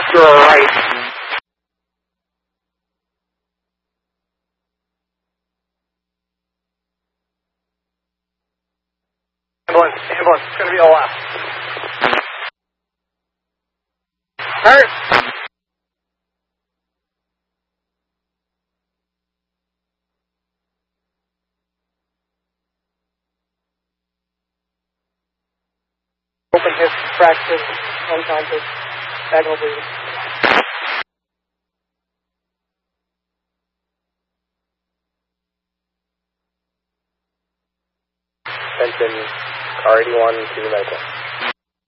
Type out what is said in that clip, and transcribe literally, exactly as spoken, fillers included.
You're right. Ambulance, ambulance, it's gonna be a left. Hurt! Open hip fracture, unconscious, vaginal bleeding. Attention, car eighty-one to the medical.